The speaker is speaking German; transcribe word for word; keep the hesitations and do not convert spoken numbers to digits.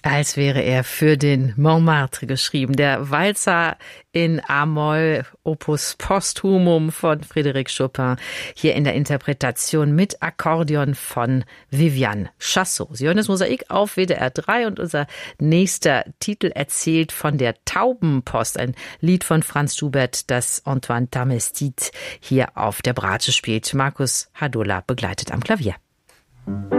Als wäre er für den Montmartre geschrieben. Der Walzer in A-Moll, Opus Posthumum von Frédéric Chopin, hier in der Interpretation mit Akkordeon von Viviane Chassot. Sie hören das Mosaik auf W D R drei und unser nächster Titel erzählt von der Taubenpost, ein Lied von Franz Schubert, das Antoine Tamestit hier auf der Bratsche spielt. Markus Hadola begleitet am Klavier.